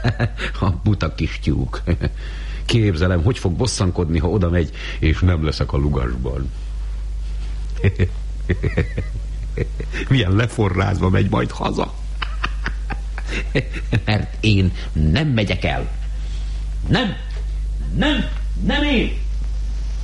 A buta kis tyúk. Képzelem, hogy fog bosszankodni, ha oda megy, és nem leszek a lugasban. Milyen leforrázva megy majd haza. Mert én nem megyek el. Nem én.